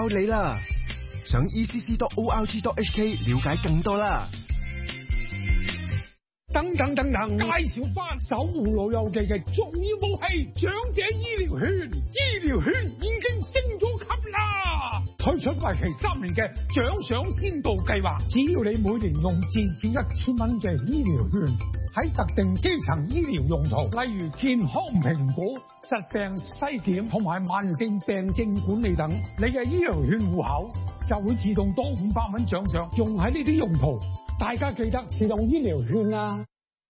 教你啦。上 ECC.org.hk 了解更多啦。 等，介紹翻守護老友記嘅重要武器——長者醫療券。醫療券已經升咗級啦，推出為期3年嘅獎賞先導計劃。只要你每年用至少1000蚊嘅醫療券，喺特定基層醫療用途，例如健康評估、疾病篩檢同埋慢性病症管理等，你嘅醫療券戶口就會自動多500蚊獎賞，用喺呢啲用途。大家記得使用醫療券啊！